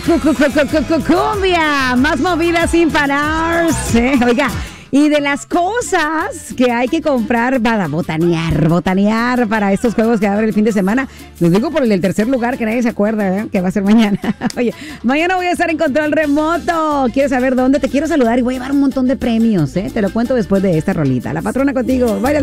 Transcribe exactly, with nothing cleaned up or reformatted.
cumbia, más movida sin pararse. Oiga, y de las cosas que hay que comprar para botanear, botanear para estos juegos que va a haber el fin de semana. Les digo por el del tercer lugar, que nadie se acuerda, ¿eh? Que va a ser mañana. Oye, mañana voy a estar en control remoto. ¿Quieres saber dónde? Te quiero saludar y voy a llevar un montón de premios, ¿eh? Te lo cuento después de esta rolita. La patrona contigo. Báilale.